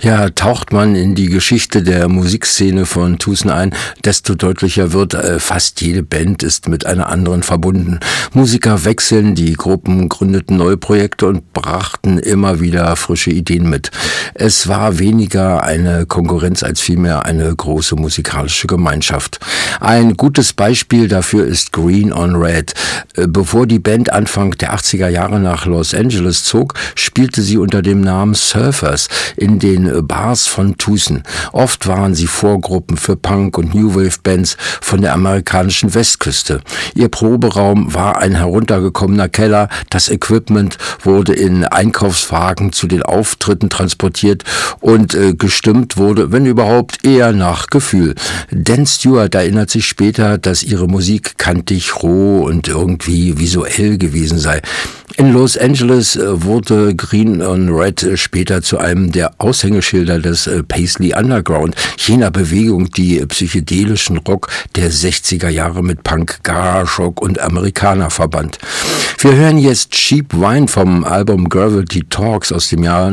Ja, taucht man in die Geschichte der Musikszene von Tucson ein, desto deutlicher wird, fast jede Band ist mit einer anderen verbunden. Musiker wechseln, die Gruppen gründeten neue Projekte und brachten immer wieder frische Ideen mit. Es war weniger eine Konkurrenz als vielmehr eine große musikalische Gemeinschaft. Ein gutes Beispiel dafür ist Green on Red. Bevor die Band Anfang der 80er Jahre nach Los Angeles zog, spielte sie unter dem Namen Surfers in den Bars von Tucson. Oft waren sie Vorgruppen für Punk- und New Wave-Bands von der amerikanischen Westküste. Ihr Proberaum war ein heruntergekommener Keller. Das Equipment wurde in Einkaufswagen zu den Auftritten transportiert und gestimmt wurde, wenn überhaupt, eher nach Gefühl. Dan Stewart erinnert sich später, dass ihre Musik kantig, roh und irgendwie visuell gewesen sei. In Los Angeles wurde Green on Red später zu einem der Aushängeschilder des Paisley Underground, jener Bewegung, die psychedelischen Rock der 60er Jahre mit Punk, Garage Rock und Amerikaner verband. Wir hören jetzt Cheap Wine vom Album Gravity Talks aus dem Jahr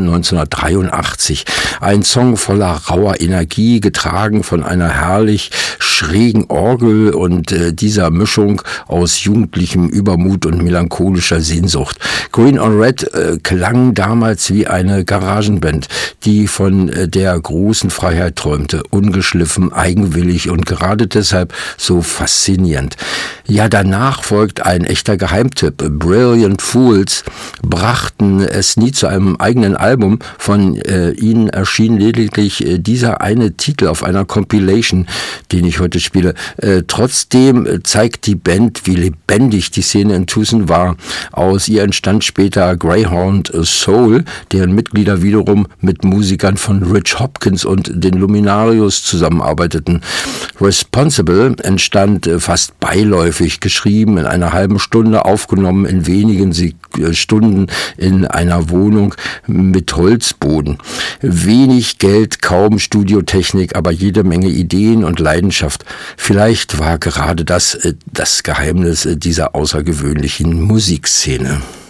1983. Ein Song voller rauer Energie, getragen von einer herrlich schrägen Orgel und dieser Mischung aus jugendlichem Übermut und melancholischer Sehnsucht. Green on Red klang damals wie eine Garagenband, die von der großen Freiheit träumte, ungeschliffen, eigenwillig und gerade deshalb so faszinierend. Ja, danach folgt ein echter Geheimtipp. Brilliant Fools brachten es nie zu einem eigenen Album. Von ihnen erschien lediglich dieser eine Titel auf einer Compilation, den ich heute spiele. Trotzdem zeigt die Band, wie lebendig die Szene in Tucson war. Aus ihr entstand später Greyhound Soul, deren Mitglieder wiederum mit Musikern von Rich Hopkins und den Luminarios zusammenarbeiteten. Responsible entstand fast beiläufig, geschrieben in einer halben Stunde, aufgenommen in wenigen Stunden in einer Wohnung mit Holzboden. Wenig Geld, kaum Studiotechnik, aber jede Menge Ideen und Leidenschaft. Vielleicht war gerade das Geheimnis dieser außergewöhnlichen Musikszene.